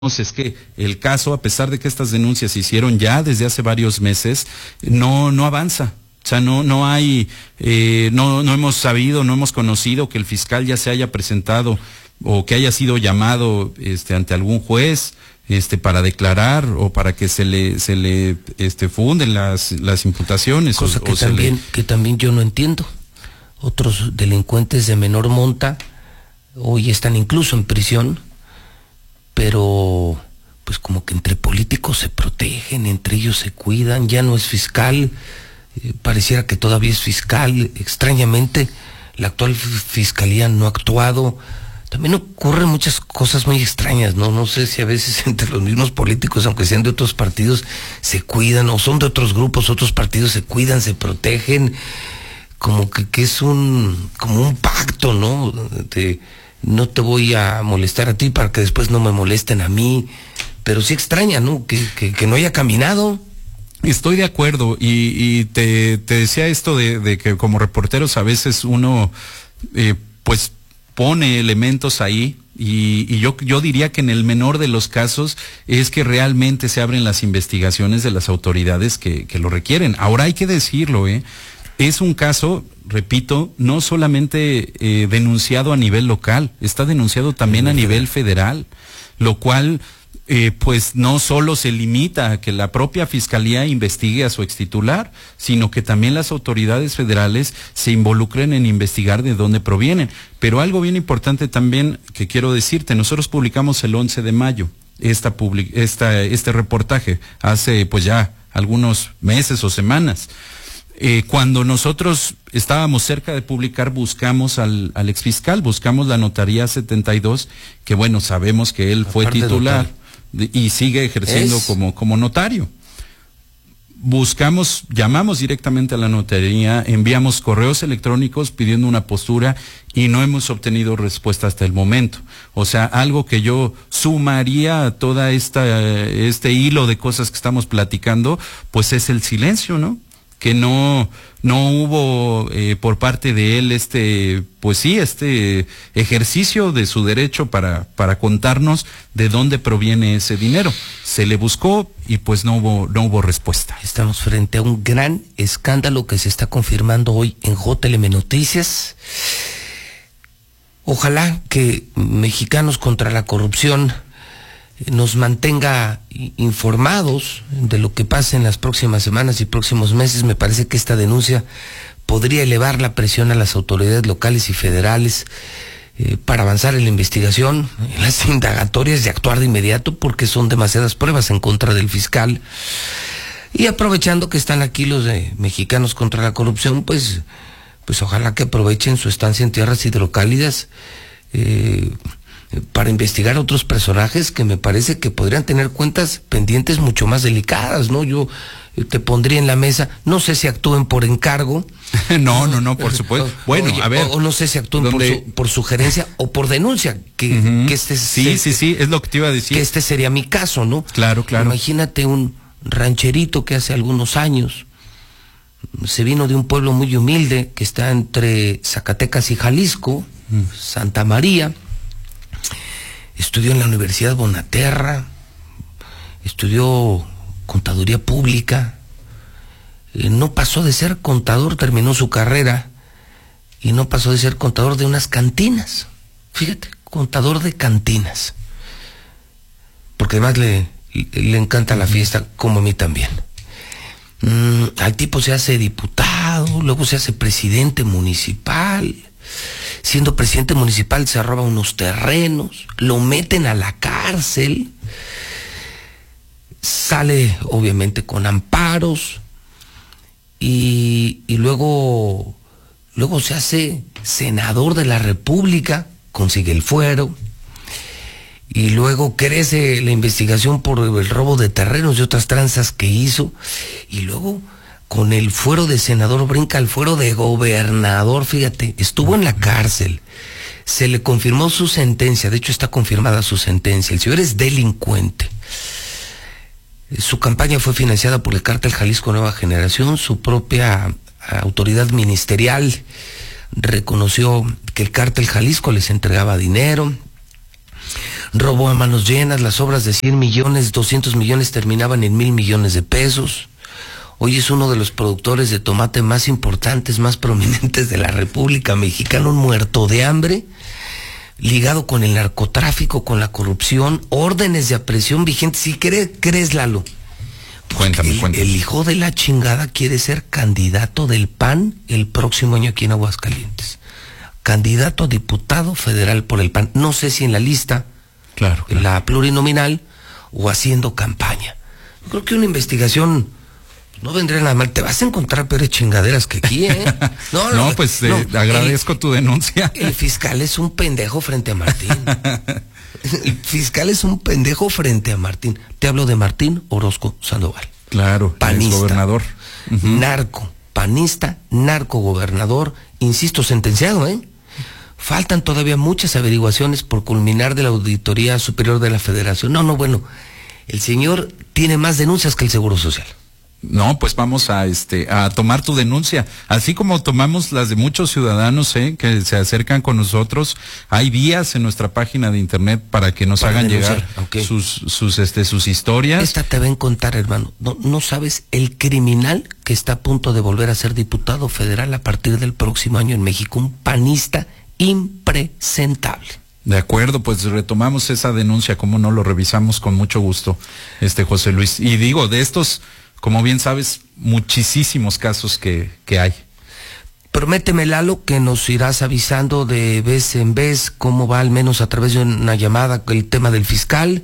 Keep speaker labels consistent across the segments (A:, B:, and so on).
A: es que el caso, a pesar de que estas denuncias se hicieron ya desde hace varios meses, no avanza. O sea, no hay, no hemos sabido, no hemos conocido que el fiscal ya se haya presentado o que haya sido llamado ante algún juez para declarar o para que se le funden las imputaciones.
B: Cosa que también yo no entiendo. Otros delincuentes de menor monta hoy están incluso en prisión, pero pues como que entre políticos se protegen, entre ellos se cuidan. Ya no es fiscal, pareciera que todavía es fiscal. Extrañamente la actual fiscalía no ha actuado. También ocurren muchas cosas muy extrañas, no sé si a veces entre los mismos políticos, aunque sean de otros partidos, se cuidan, o son de otros grupos, otros partidos se cuidan, se protegen, como que es como un pacto, ¿no? No te voy a molestar a ti para que después no me molesten a mí, pero sí extraña, ¿no? Que no haya caminado.
A: Estoy de acuerdo, y te decía esto de que como reporteros a veces uno pues pone elementos ahí, y yo diría que en el menor de los casos es que realmente se abren las investigaciones de las autoridades que lo requieren. Ahora hay que decirlo, es un caso, repito, no solamente denunciado a nivel local, está denunciado también a nivel federal, lo cual pues no solo se limita a que la propia fiscalía investigue a su extitular, sino que también las autoridades federales se involucren en investigar de dónde provienen. Pero algo bien importante también que quiero decirte, nosotros publicamos el 11 de mayo este reportaje, hace pues ya algunos meses o semanas. Cuando nosotros estábamos cerca de publicar, buscamos al exfiscal, buscamos la notaría 72, que bueno, sabemos que él fue titular y sigue ejerciendo como notario. Llamamos directamente a la notaría, enviamos correos electrónicos pidiendo una postura y no hemos obtenido respuesta hasta el momento. O sea, algo que yo sumaría a toda este hilo de cosas que estamos platicando, pues es el silencio, ¿no? Que no hubo por parte de él este ejercicio de su derecho para contarnos de dónde proviene ese dinero. Se le buscó y pues no hubo respuesta.
B: Estamos frente a un gran escándalo que se está confirmando hoy en JLM Noticias. Ojalá que Mexicanos contra la Corrupción nos mantenga informados de lo que pase en las próximas semanas y próximos meses. Me parece que esta denuncia podría elevar la presión a las autoridades locales y federales para avanzar en la investigación, en las indagatorias, y actuar de inmediato, porque son demasiadas pruebas en contra del fiscal. Y aprovechando que están aquí los de Mexicanos contra la Corrupción, pues ojalá que aprovechen su estancia en tierras hidrocálidas para investigar a otros personajes que me parece que podrían tener cuentas pendientes mucho más delicadas, ¿no? Yo te pondría en la mesa, no sé si actúen por encargo.
A: No, por supuesto. Bueno,
B: oye,
A: a ver.
B: O no sé si actúen por sugerencia o por denuncia, que
A: Sí, es lo que te iba a decir.
B: Que este sería mi caso, ¿no?
A: Claro.
B: Imagínate un rancherito que hace algunos años se vino de un pueblo muy humilde que está entre Zacatecas y Jalisco, Santa María. Estudió en la Universidad Bonaterra, estudió contaduría pública, no pasó de ser contador, terminó su carrera y no pasó de ser contador de unas cantinas. Fíjate, contador de cantinas, porque además le encanta la fiesta, como a mí también. Al tipo se hace diputado, luego se hace presidente municipal. Siendo presidente municipal se roba unos terrenos, lo meten a la cárcel, sale obviamente con amparos y luego se hace senador de la República, consigue el fuero, y luego crece la investigación por el robo de terrenos y otras tranzas que hizo, y luego con el fuero de senador brinca al fuero de gobernador. Fíjate, estuvo en la cárcel, se le confirmó su sentencia, de hecho está confirmada su sentencia, el señor es delincuente. Su campaña fue financiada por el Cártel Jalisco Nueva Generación, su propia autoridad ministerial reconoció que el Cártel Jalisco les entregaba dinero. Robo a manos llenas, las obras de 100 millones, 200 millones terminaban en 1,000 millones de pesos. Hoy es uno de los productores de tomate más importantes, más prominentes de la República Mexicana, un muerto de hambre, ligado con el narcotráfico, con la corrupción, órdenes de aprehensión vigentes. Si crees, Lalo.
A: Cuéntame.
B: El hijo de la chingada quiere ser candidato del PAN el próximo año aquí en Aguascalientes. Candidato a diputado federal por el PAN. No sé si en la lista,
A: claro.
B: la plurinominal, o haciendo campaña. Creo que una investigación no vendría nada mal. Te vas a encontrar peores chingaderas que aquí, ¿eh?
A: No, pues agradezco tu denuncia.
B: El fiscal es un pendejo frente a Martín. El fiscal es un pendejo frente a Martín. Te hablo de Martín Orozco Sandoval.
A: Claro,
B: panista,
A: gobernador.
B: Narco, panista, narco gobernador, insisto, sentenciado, ¿eh? Faltan todavía muchas averiguaciones por culminar de la Auditoría Superior de la Federación. Bueno, el señor tiene más denuncias que el Seguro Social.
A: No, pues vamos a tomar tu denuncia, así como tomamos las de muchos ciudadanos que se acercan con nosotros. Hay vías en nuestra página de internet para que nos hagan denunciar, llegar okay, sus historias.
B: Esta te ven contar, hermano. No sabes el criminal que está a punto de volver a ser diputado federal a partir del próximo año en México, un panista impresentable.
A: De acuerdo, pues retomamos esa denuncia, como no, lo revisamos con mucho gusto, José Luis. Y digo, de estos, como bien sabes, muchísimos casos que hay.
B: Prométeme, Lalo, que nos irás avisando de vez en vez cómo va, al menos a través de una llamada, el tema del fiscal,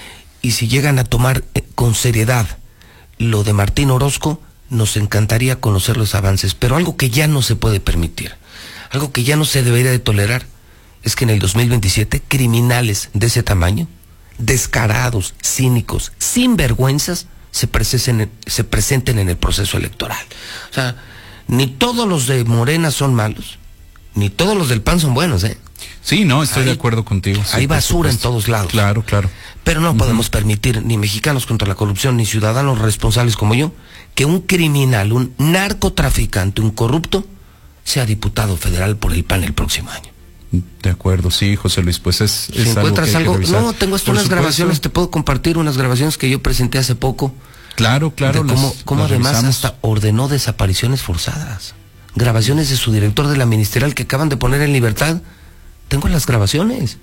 B: y si llegan a tomar con seriedad lo de Martín Orozco, nos encantaría conocer los avances. Pero algo que ya no se puede permitir, algo que ya no se debería de tolerar, es que en el 2027 criminales de ese tamaño, descarados, cínicos, sinvergüenzas, se presenten en el proceso electoral. O sea, ni todos los de Morena son malos, ni todos los del PAN son buenos, ¿eh?
A: Sí, no, estoy de acuerdo contigo.
B: Hay basura en todos lados.
A: Claro.
B: Pero no podemos permitir, ni Mexicanos contra la Corrupción, ni ciudadanos responsables como yo, que un criminal, un narcotraficante, un corrupto, sea diputado federal por el PAN el próximo año.
A: De acuerdo, sí, José Luis, pues
B: si encuentras algo, no, tengo unas grabaciones, te puedo compartir unas grabaciones que yo presenté hace poco.
A: Claro,
B: cómo además revisamos. Hasta ordenó desapariciones forzadas. Grabaciones de su director de la ministerial que acaban de poner en libertad. Tengo las grabaciones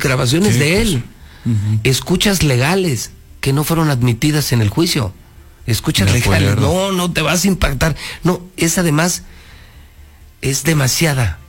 B: sí, de él. Escuchas legales que no fueron admitidas en el juicio. Escuchas legales, no te vas a impactar. No, es además, es demasiado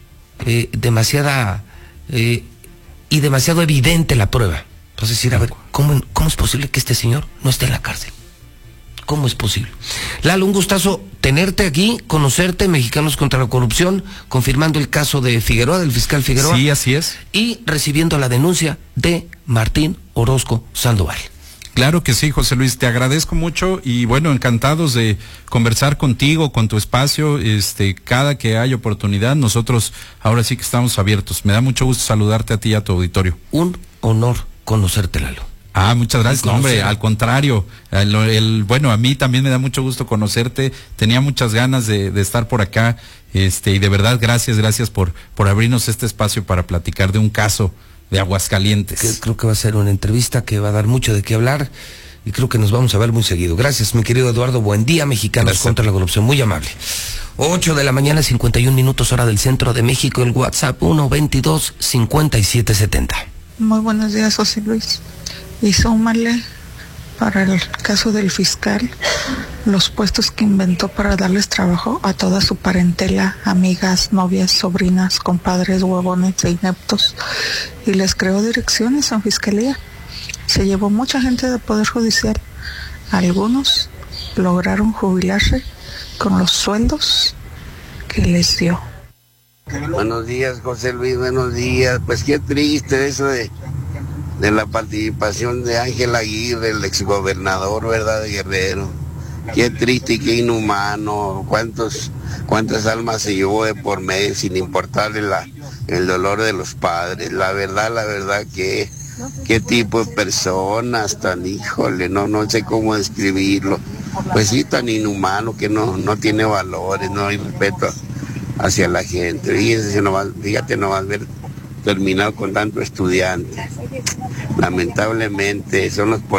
B: evidente la prueba. Entonces decir, a ver, ¿cómo es posible que este señor no esté en la cárcel? ¿Cómo es posible? Lalo, un gustazo tenerte aquí, conocerte, Mexicanos contra la Corrupción, confirmando el caso de Figueroa, del fiscal Figueroa.
A: Sí, así es.
B: Y recibiendo la denuncia de Martín Orozco Sandoval.
A: Claro que sí, José Luis, te agradezco mucho y bueno, encantados de conversar contigo, con tu espacio, cada que hay oportunidad, nosotros ahora sí que estamos abiertos. Me da mucho gusto saludarte a ti y a tu auditorio.
B: Un honor conocerte, Lalo.
A: Muchas gracias. No, hombre, al contrario, bueno, a mí también me da mucho gusto conocerte, tenía muchas ganas de estar por acá, y de verdad gracias por abrirnos este espacio para platicar de un caso de Aguascalientes.
B: Creo que va a ser una entrevista que va a dar mucho de qué hablar y creo que nos vamos a ver muy seguido. Gracias, mi querido Eduardo. Buen día, Mexicanos contra la Corrupción. Muy amable. 8 de la mañana, 51 minutos, hora del centro de México. El WhatsApp 122-5770.
C: Muy buenos días, José Luis. Y súmale para el caso del fiscal los puestos que inventó para darles trabajo a toda su parentela, amigas, novias, sobrinas, compadres, huevones e ineptos, y les creó direcciones en fiscalía. Se llevó mucha gente del Poder Judicial. Algunos lograron jubilarse con los sueldos que les dio.
D: Buenos días, José Luis, buenos días. Pues qué triste eso de la participación de Ángel Aguirre, el exgobernador, ¿verdad?, de Guerrero. Qué triste y qué inhumano. Cuántas almas se llevó de por medio sin importarle el dolor de los padres. La verdad que qué tipo de personas tan, híjole, no sé cómo describirlo. Pues sí, tan inhumano que no tiene valores, no hay respeto hacia la gente. Fíjate nomás ver terminado con tanto estudiante. Lamentablemente son los